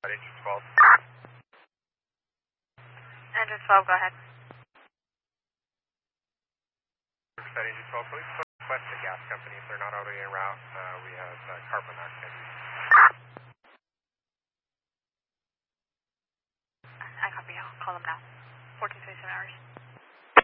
Engine 12. Engine 12, go ahead. Engine 12, please request the gas company if they're not already en route. We have carbon monoxide. I copy. I'll call them now. 1427 hours.